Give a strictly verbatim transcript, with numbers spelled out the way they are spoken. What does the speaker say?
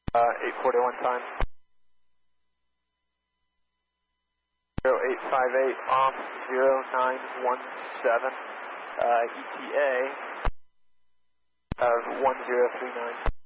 Uh, eight forty-one time. zero eight five eight off zero nine one seven, uh, E T A of one zero three nine.